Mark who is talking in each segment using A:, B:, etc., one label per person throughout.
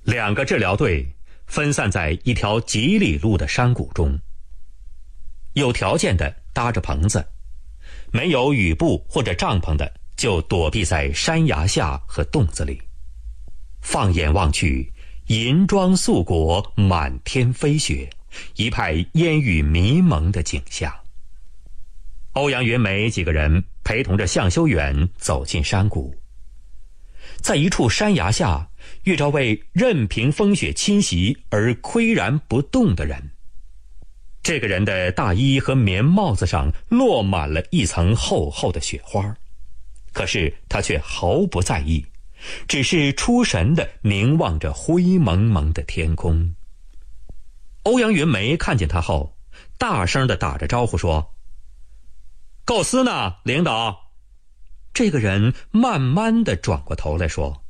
A: 2个治疗队分散在一条几里路的山谷中，有条件的搭着棚子，没有雨布或者帐篷的就躲避在山崖下和洞子里。放眼望去，银装素裹，满天飞雪，一派烟雨迷蒙的景象。欧阳云梅几个人陪同着向修远走进山谷，在一处山崖下遇着位任凭风雪侵袭而岿然不动的人。这个人的大衣和棉帽子上落满了一层厚厚的雪花，可是他却毫不在意，只是出神地凝望着灰蒙蒙的天空。欧阳云梅看见他后，大声地打着招呼说：“构思呢，领导？”这个人慢慢地转过头来说：“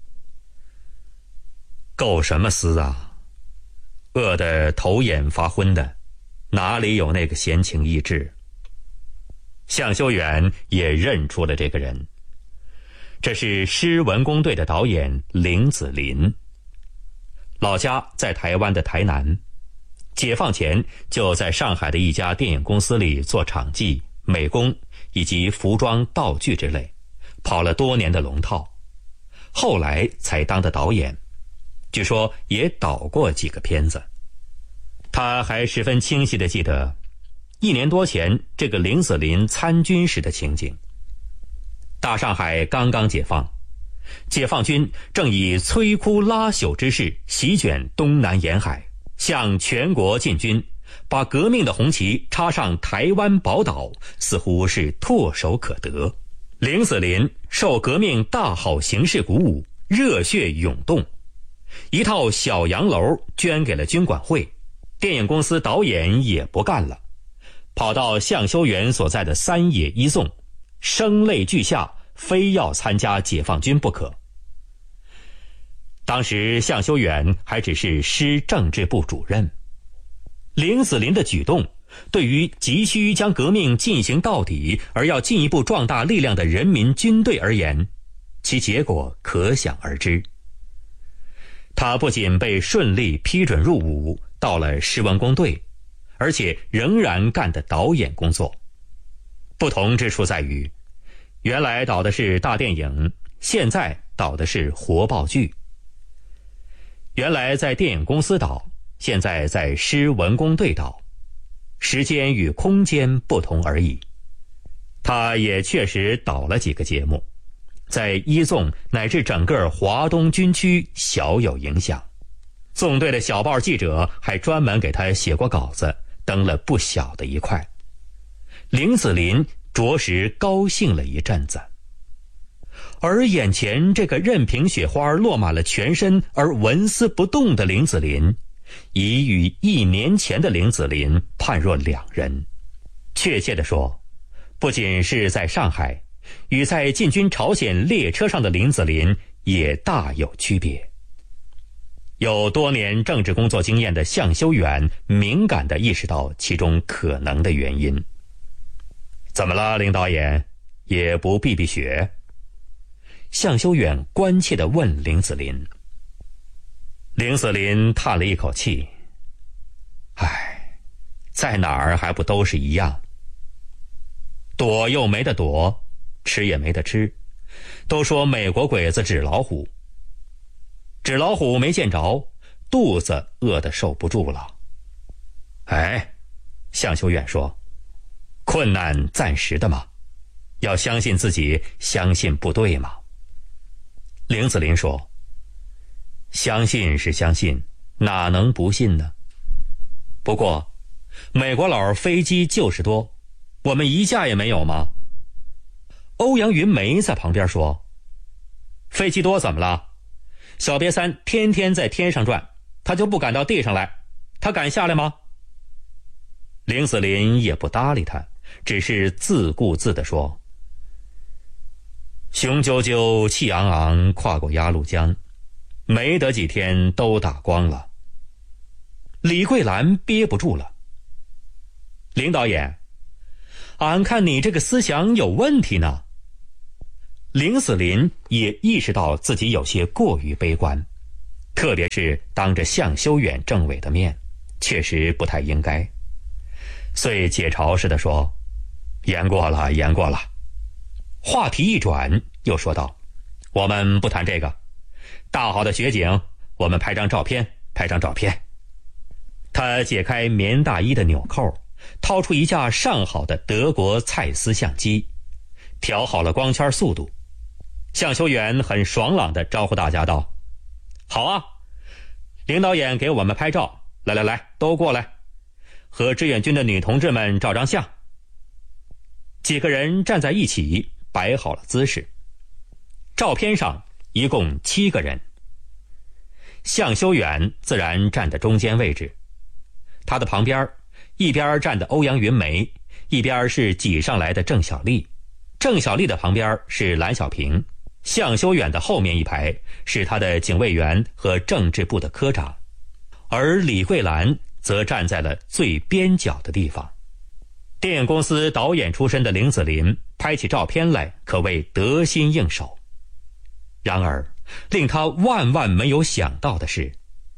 A: 构什么思啊？饿得头眼发昏的，哪里有那个闲情逸致？”向修远也认出了这个人，这是诗文工队的导演林子林，老家在台湾的台南，解放前就在上海的一家电影公司里做场记、美工以及服装道具之类，跑了多年的龙套，后来才当的导演，据说也导过几个片子。他还十分清晰地记得1年多前这个林子林参军时的情景。大上海刚刚解放，解放军正以摧枯拉朽之势席卷东南沿海，向全国进军，把革命的红旗插上台湾宝岛，似乎是唾手可得。林子林受革命大好形势鼓舞，热血涌动，一套小洋楼捐给了军管会，电影公司导演也不干了，跑到向修远所在的三野一纵，声泪俱下，非要参加解放军不可。当时向修远还只是师政治部主任，林子林的举动对于急需将革命进行到底而要进一步壮大力量的人民军队而言，其结果可想而知。他不仅被顺利批准入伍，到了诗文工队，而且仍然干的导演工作。不同之处在于，原来导的是大电影，现在导的是活报剧。原来在电影公司导，现在在诗文工队导，时间与空间不同而已。他也确实导了几个节目，在一纵乃至整个华东军区小有影响。纵队的小报记者还专门给他写过稿子，登了不小的一块。林子林着实高兴了一阵子。而眼前这个任凭雪花落满了全身而纹丝不动的林子林，已与1年前的林子林判若两人。确切地说，不仅是在上海，与在进军朝鲜列车上的林子林也大有区别。有多年政治工作经验的向修远敏感地意识到其中可能的原因。怎么了，林导演？也不避避雪？向修远关切地问林子林。林子林叹了一口气，在哪儿还不都是一样，躲又没得躲，吃也没得吃。都说美国鬼子纸老虎，纸老虎没见着，肚子饿得受不住了。向修远说，困难暂时的嘛，要相信自己，相信部队嘛。林子林说，相信是相信，哪能不信呢？不过美国佬飞机就是多，我们一架也没有吗？欧阳云梅在旁边说，飞机多怎么了？小瘪三天天在天上转，他就不敢到地上来，他敢下来吗？林子林也不搭理他，只是自顾自地说，雄赳赳气昂昂跨过鸭绿江，没得几天都打光了。李桂兰憋不住了，林导演，俺看你这个思想有问题呢。林子林也意识到自己有些过于悲观， 特别是当着向修远政委的面，确实不太应该。遂解嘲似的说：“言过了，言过了。”话题一转，又说道：“我们不谈这个，大好的雪景，我们拍张照片，拍张照片。”他解开棉大衣的纽扣，掏出一架上好的德国蔡司相机，调好了光圈速度。向修远很爽朗地招呼大家道：“好啊，领导演给我们拍照，来来来，都过来，和志愿军的女同志们照张相。”几个人站在一起，摆好了姿势。照片上一共7个人，向修远自然站在中间位置，他的旁边一边站的欧阳云梅，一边是挤上来的郑小丽，郑小丽的旁边是蓝小平，向修远的后面一排是他的警卫员和政治部的科长，而李桂兰则站在了最边角的地方。电影公司导演出身的林子霖拍起照片来可谓得心应手。然而令他万万没有想到的是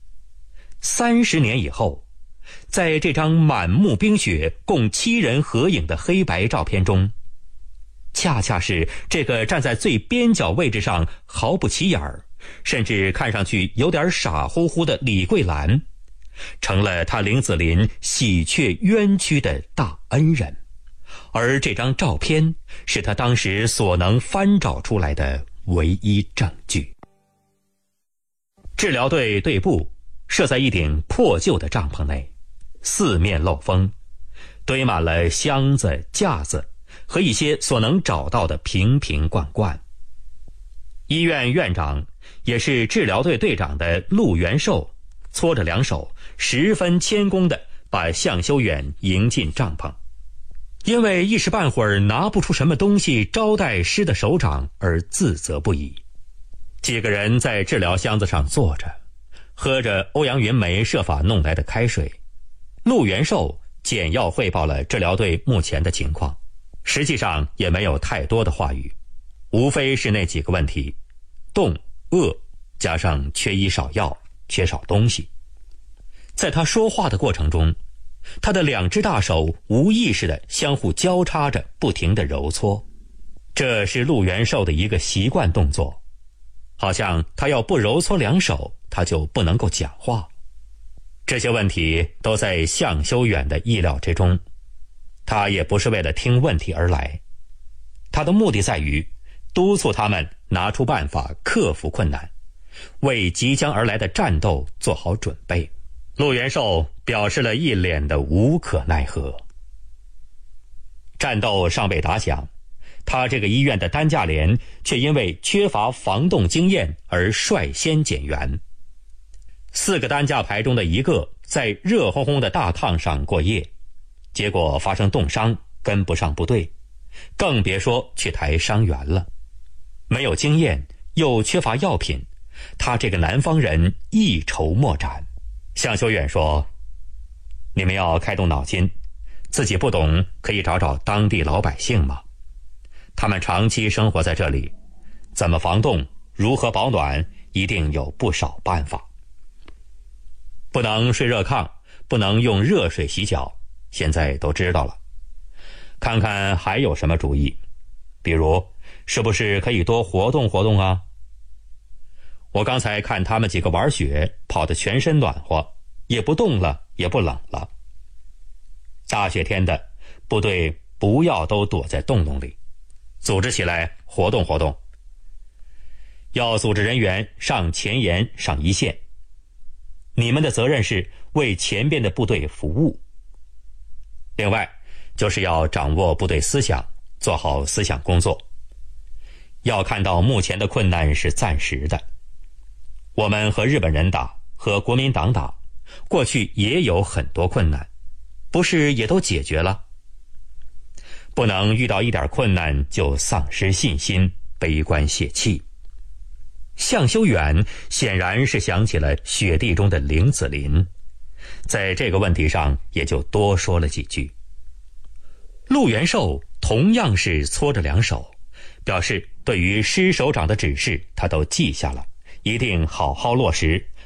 A: ，30年以后，在这张满目冰雪共7人合影的黑白照片中，恰恰是这个站在最边角位置上毫不起眼儿，甚至看上去有点傻乎乎的李桂兰，成了他林子霖喜鹊冤屈的大恩人，而这张照片是他当时所能翻找出来的唯一证据。治疗队队部设在一顶破旧的帐篷内，四面漏风，堆满了箱子、架子和一些所能找到的瓶瓶罐罐。医院院长也是治疗队队长的陆元寿搓着2手，十分谦恭地把向修远迎进帐篷，因为一时半会儿拿不出什么东西招待湿的手掌而自责不已。几个人在治疗箱子上坐着，喝着欧阳云梅设法弄来的开水。陆元寿简要汇报了治疗队目前的情况，实际上也没有太多的话语，无非是那几个问题：冻、饿，加上缺医少药，缺少东西。在他说话的过程中，他的2只大手无意识地相互交叉着，不停地揉搓，这是陆元寿的一个习惯动作，好像他要不揉搓2手，他就不能够讲话。这些问题都在向修远的意料之中，他也不是为了听问题而来，他的目的在于督促他们拿出办法克服困难，为即将而来的战斗做好准备。陆元寿表示了一脸的无可奈何。战斗尚未打响，他这个医院的担架连却因为缺乏防冻经验而率先减员。4个担架排中的1个在热烘烘的大炕上过夜，结果发生冻伤，跟不上部队，更别说去抬伤员了。没有经验，又缺乏药品，他这个南方人一筹莫展。向修远说：“你们要开动脑筋，自己不懂可以找找当地老百姓嘛，他们长期生活在这里，怎么防冻，如何保暖，一定有不少办法。不能睡热炕，不能用热水洗脚，现在都知道了。看看还有什么主意，比如是不是可以多活动活动啊？我刚才看他们几个玩雪，跑得全身暖和，也不冻了，也不冷了。大雪天的，部队不要都躲在洞洞里，组织起来活动活动。要组织人员上前沿，上一线。你们的责任是为前边的部队服务。另外，就是要掌握部队思想，做好思想工作。要看到目前的困难是暂时的。我们和日本人打，和国民党打，过去也有很多困难，不是也都解决了？不能遇到一点困难就丧失信心，悲观泄气。向修远显然是想起了雪地中的林子霖，在这个问题上也就多说了几句。陆元寿同样是搓着2手，表示对于师首长的指示他都记下了，一定好好落实，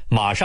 A: 马上